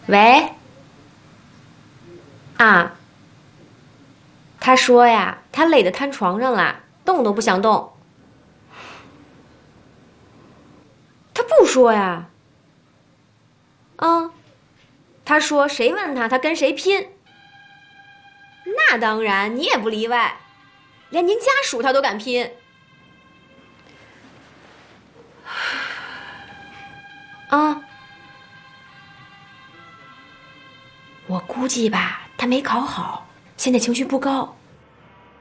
喂，啊，他说呀，他累得瘫床上了，动都不想动。他不说呀，他说谁问他，他跟谁拼。那当然，你也不例外，连您家属他都敢拼。啊，我估计吧，他没考好，现在情绪不高。